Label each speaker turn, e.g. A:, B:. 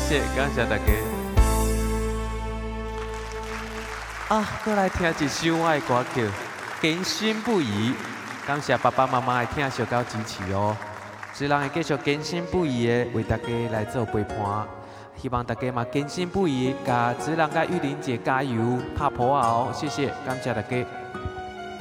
A: 谢，感谢大家。再来听一首我的歌曲《坚信不疑》，感谢爸爸妈妈的听小到支持哦。虽然会继续坚信不疑的为大家来做陪伴，希望大家嘛坚信不疑，甲子人甲玉玲姐加油，拍破啊哦！谢谢，感谢大家。